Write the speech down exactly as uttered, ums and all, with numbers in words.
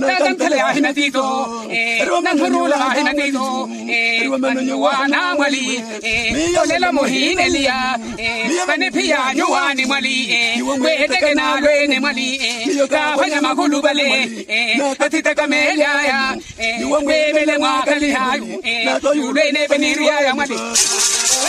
dan kale ahina tito eh nan hurula ahina tito eh wana mali eh olela mohin elia eh bane pia nyuani mali eh we teke na we ne mali eh ka fanya makulu bale eh atita kamelia ya eh we bele mwakali hayu eh yule ne beniria ya mali